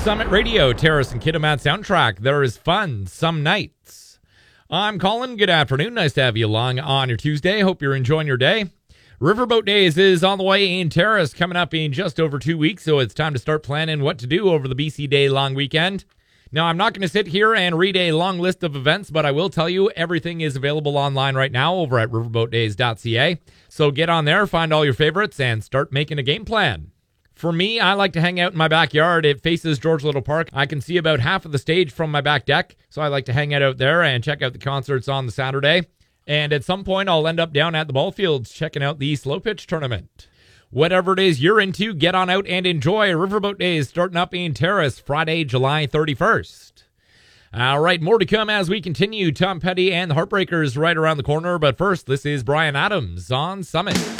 Summit Radio, Terrace and Kitimat soundtrack. There is fun some nights. I'm Colin. Good afternoon. Nice to have you along on your Tuesday. Hope you're enjoying your day. Riverboat Days is on the way in Terrace, coming up in just over 2 weeks, so it's time to start planning what to do over the BC Day long weekend. Now, I'm not going to sit here and read a long list of events, but I will tell you everything is available online right now over at riverboatdays.ca. So get on there, find all your favorites, and start making a game plan. For me, I like to hang out in my backyard. It faces George Little Park. I can see about half of the stage from my back deck, so I like to hang out there and check out the concerts on the Saturday. And at some point, I'll end up down at the ball fields checking out the slow pitch tournament. Whatever it is you're into, get on out and enjoy Riverboat Days starting up in Terrace Friday, July 31st. All right, more to come as we continue. Tom Petty and the Heartbreakers right around the corner. But first, this is Bryan Adams on Summit.